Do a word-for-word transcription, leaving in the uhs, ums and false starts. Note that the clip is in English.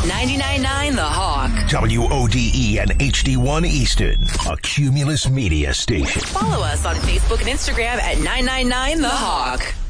ninety-nine point nine The Hawk. W O D E and H D one Easton, a Cumulus media station. Follow us on Facebook and Instagram at nine nine nine The Hawk.